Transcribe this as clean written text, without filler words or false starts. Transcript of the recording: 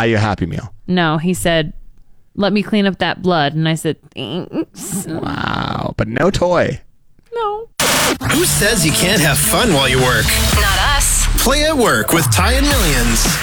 buy you a Happy Meal. No, he said, let me clean up that blood. And I said, thanks. Wow. But no toy. No. Who says you can't have fun while you work? Not us. Play at Work with Ty and Millions.